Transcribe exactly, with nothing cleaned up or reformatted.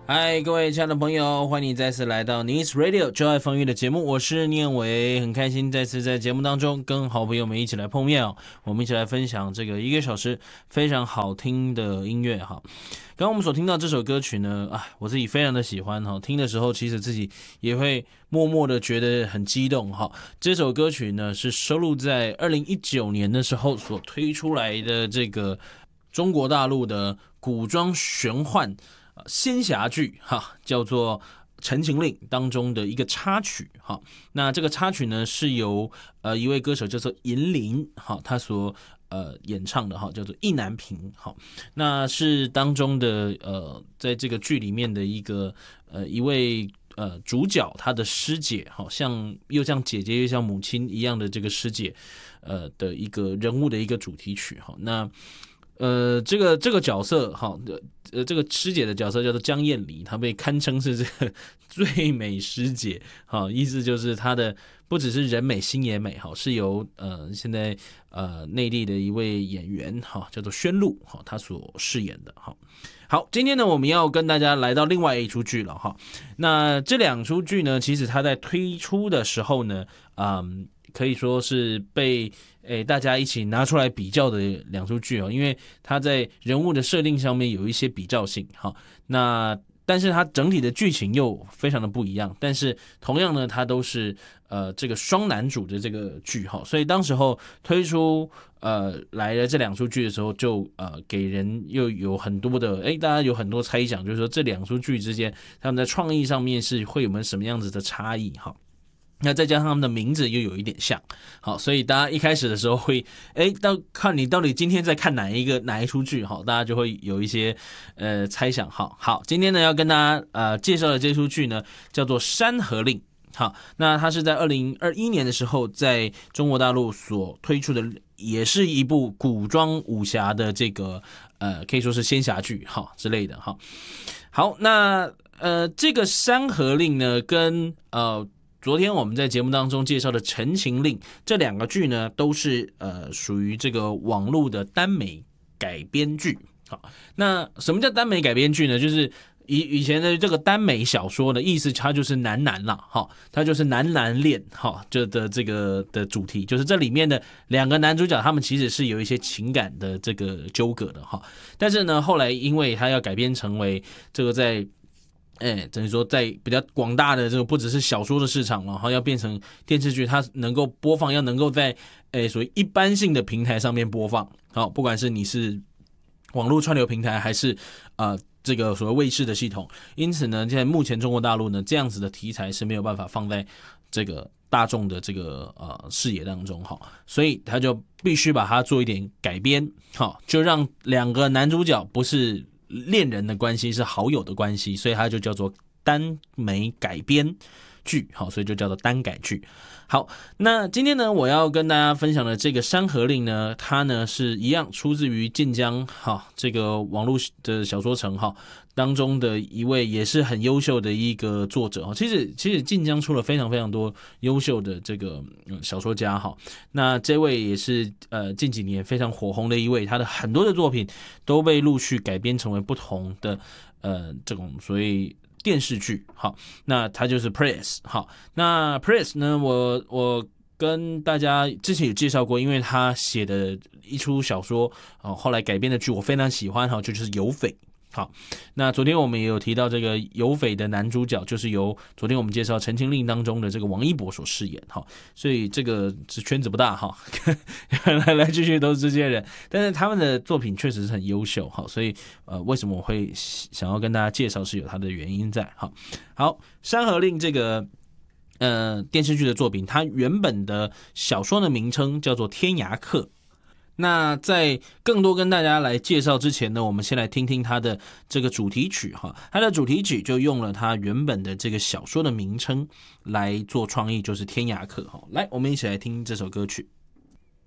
嗨，各位亲爱的朋友，欢迎你再次来到 News Radio 就爱风雨的节目，我是念伟，很开心再次在节目当中跟好朋友们一起来碰面哦，我们一起来分享这个一个小时非常好听的音乐哈。刚刚我们所听到这首歌曲呢，啊，我自己非常的喜欢哈，听的时候其实自己也会默默的觉得很激动哈。这首歌曲呢是收录在二零一九年的时候所推出来的这个中国大陆的古装玄幻仙侠剧哈，叫做《陈情令》当中的一个插曲哈。那这个插曲呢是由呃一位歌手叫做银铃哈，他所呃演唱的哈，叫做意难平哈。那是当中的呃在这个剧里面的一个呃一位呃主角他的师姐哈，像又像姐姐又像母亲一样的这个师姐呃的一个人物的一个主题曲哈。那呃，这个这个角色哈，呃，这个师姐的角色叫做江燕离，她被堪称是这个最美师姐，哈，意思就是她的不只是人美心也美，哈，是由呃现在呃内地的一位演员哈，叫做宣璐哈，她所饰演的哈。好，今天呢，我们要跟大家来到另外一出剧了哈。那这两出剧呢，其实它在推出的时候呢，嗯。可以说是被诶大家一起拿出来比较的两出剧哦，因为它在人物的设定上面有一些比较性哈。那但是它整体的剧情又非常的不一样，但是同样呢，它都是呃这个双男主的这个剧哈，所以当时候推出呃来了这两出剧的时候，就呃给人又有很多的诶大家有很多猜想，就是说这两出剧之间他们在创意上面是会有没有什么样子的差异哈。那再加上他们的名字又有一点像，好，所以大家一开始的时候会，哎，到看你到底今天在看哪一个哪一出剧，好，大家就会有一些呃猜想，好，好，今天呢要跟大家呃介绍的这出剧呢叫做《山河令》，好，那它是在二零二一年的时候在中国大陆所推出的，也是一部古装武侠的这个呃可以说是仙侠剧，哈之类的，哈，好，那呃这个《山河令》呢跟呃。昨天我们在节目当中介绍的《陈情令》这两个剧呢，都是呃属于这个网络的耽美改编剧。好，那什么叫耽美改编剧呢？就是以以前的这个耽美小说的意思，它就是男男啦，哈，它就是男男恋，哈，就的这个的主题，就是这里面的两个男主角，他们其实是有一些情感的这个纠葛的，哈。但是呢，后来因为它要改编成为这个在哎，等于说在比较广大的这个不只是小说的市场，然后要变成电视剧，它能够播放，要能够在哎所谓一般性的平台上面播放，好，不管是你是网络串流平台还是呃这个所谓卫视的系统，因此呢，在目前中国大陆呢，这样子的题材是没有办法放在这个大众的这个呃视野当中哈，所以他就必须把它做一点改编，好，就让两个男主角不是恋人的关系，是好友的关系，所以它就叫做耽美改编剧，好，所以就叫做耽改剧。好，那今天呢，我要跟大家分享的这个《山河令》呢，它呢是一样出自于晋江哈这个网络的小说城哈当中的一位也是很优秀的一个作者哈。其实其实晋江出了非常非常多优秀的这个、嗯、小说家哈。那这位也是呃近几年非常火红的一位，他的很多的作品都被陆续改编成为不同的呃这种所谓电视剧，好，那它就是 Press， 好，那 Press 呢，我我跟大家之前有介绍过，因为他写的一出小说，哦，后来改编的剧我非常喜欢，哈，就就是有匪。好，那昨天我们也有提到这个有匪的男主角，就是由昨天我们介绍《陈情令》当中的这个王一博所饰演哈，所以这个是圈子不大哈，来来去去都是这些人，但是他们的作品确实是很优秀哈，所以呃，为什么我会想要跟大家介绍是有它的原因在哈。好，《山河令》这个呃电视剧的作品，它原本的小说的名称叫做《天涯客》。那在更多跟大家来介绍之前呢，我们先来听听它的这个主题曲哈。它的主题曲就用了它原本的这个小说的名称来做创意，就是《天涯客》哈。来，我们一起来听这首歌曲。